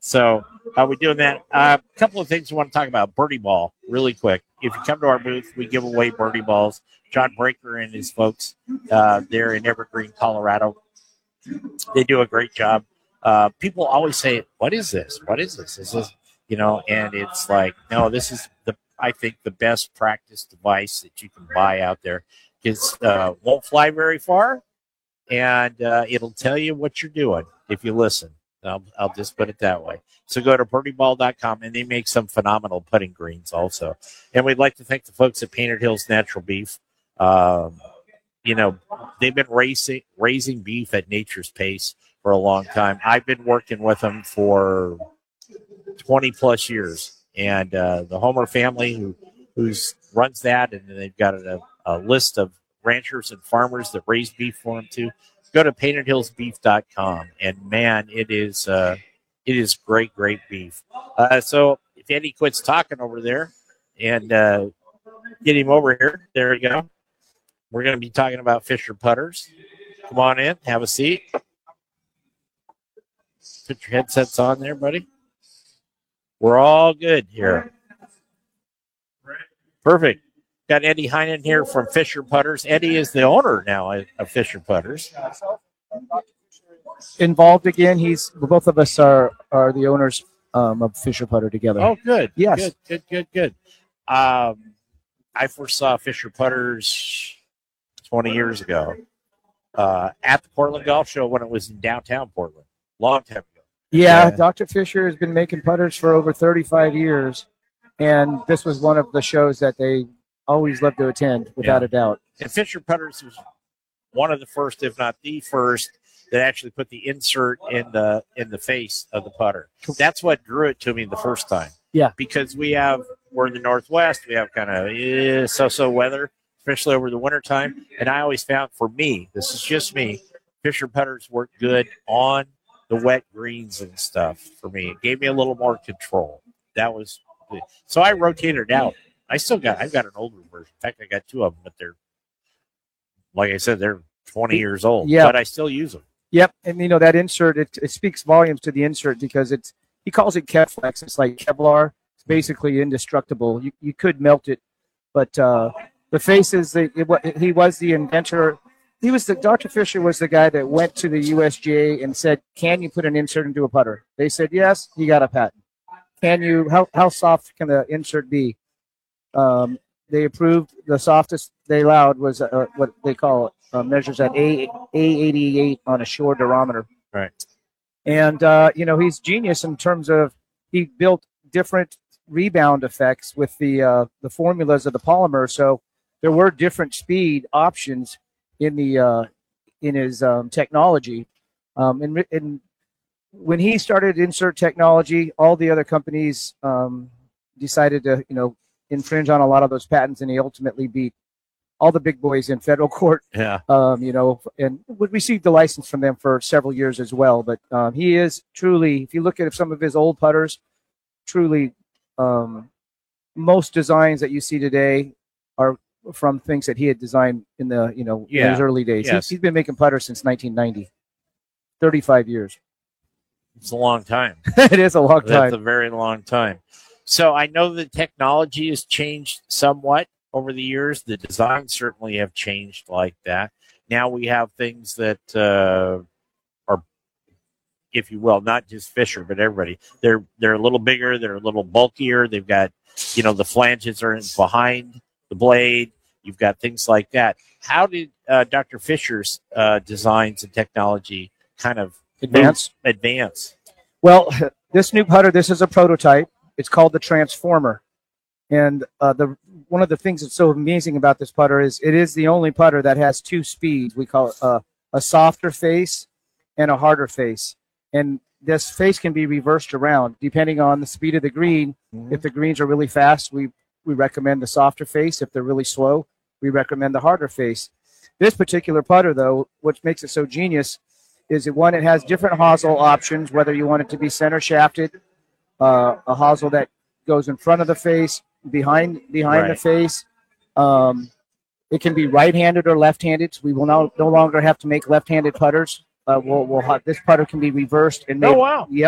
So we're doing that. A couple of things we want to talk about. Birdie Ball, really quick. If you come to our booth, we give away Birdie Balls. John Breaker and his folks there in Evergreen, Colorado, they do a great job. People always say, "What is this? What is this? Is this?" And it's like, no, this is I think the best practice device that you can buy out there. Because won't fly very far, and it'll tell you what you're doing if you listen. I'll just put it that way. So go to birdieball.com, and they make some phenomenal putting greens also. And we'd like to thank the folks at Painted Hills Natural Beef. They've been raising beef at nature's pace for a long time. I've been working with them for 20 plus years, and the Homer family who runs that, and they've got a list of ranchers and farmers that raise beef for them too. Go to paintedhillsbeef.com, and man, it is great beef. So if Eddie quits talking over there and get him over here, there you go. We're going to be talking about Fisher putters. Come on in, have a seat. Put your headsets on there, buddy. We're all good here. Perfect. Got Eddie Heinen here from Fisher Putters. Eddie is the owner now of Fisher Putters. Involved again. Both of us are the owners of Fisher Putter together. Oh, good. Yes. Good. I first saw Fisher Putters 20 years ago at the Portland Golf Show when it was in downtown Portland. Long time ago. Yeah, Dr. Fisher has been making putters for over 35 years, and this was one of the shows that they always love to attend, without a doubt. And Fisher Putters was one of the first, if not the first, that actually put the insert in the face of the putter. That's what drew it to me the first time. Yeah. Because we're in the Northwest, we have kind of so-so weather, especially over the wintertime. And I always found, for me, this is just me, Fisher Putters work good on the wet greens and stuff for me. It gave me a little more control. That was good. So I rotated it out. I've got an older version. In fact, I got two of them, but they're, like I said, they're 20 years old. Yeah. But I still use them. Yep, and that insert, it speaks volumes to the insert because he calls it Kevflex. It's like Kevlar. It's basically indestructible. You could melt it, but the face is he was the inventor. Dr. Fisher was the guy that went to the USGA and said, "Can you put an insert into a putter?" They said, "Yes, you got a patent." Can you? How soft can the insert be? They approved the softest they allowed was what they call measures at A88 on a shore durometer. Right. And he's genius in terms of he built different rebound effects with the formulas of the polymer. So there were different speed options in his technology. And when he started insert technology, all the other companies decided to infringe on a lot of those patents, and he ultimately beat all the big boys in federal court. Yeah. And would receive the license from them for several years as well. But he is truly, if you look at some of his old putters, truly most designs that you see today are from things that he had designed in the in his early days. Yes. He's been making putters since 1990. 35 years. It's a long time. It is a long time. That's a very long time. So I know the technology has changed somewhat over the years. The designs certainly have changed like that. Now we have things that are, if you will, not just Fisher, but everybody. They're a little bigger. They're a little bulkier. They've got, the flanges are behind the blade. You've got things like that. How did Dr. Fisher's designs and technology kind of advance? Well, this new putter, this is a prototype. It's called the Transformer. And one of the things that's so amazing about this putter is it is the only putter that has two speeds. We call it a softer face and a harder face. And this face can be reversed around depending on the speed of the green. Mm-hmm. If the greens are really fast, we recommend the softer face. If they're really slow, we recommend the harder face. This particular putter, though, what makes it so genius is it has different hosel options, whether you want it to be center shafted, a hosel that goes in front of the face, behind the face. It can be right-handed or left-handed. So we will no longer have to make left-handed putters. This putter can be reversed and made. Oh, wow. Yep.